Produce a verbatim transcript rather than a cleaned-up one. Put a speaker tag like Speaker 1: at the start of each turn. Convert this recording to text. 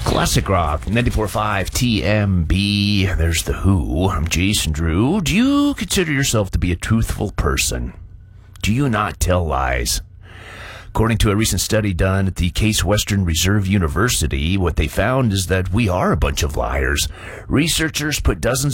Speaker 1: Classic Rock, ninety-four point five T M B. There's The Who. I'm Jason Drew. Do you consider yourself to be a truthful person? Do you not tell lies? According to a recent study done at the Case Western Reserve University, what they found is that we are a bunch of liars. Researchers put dozens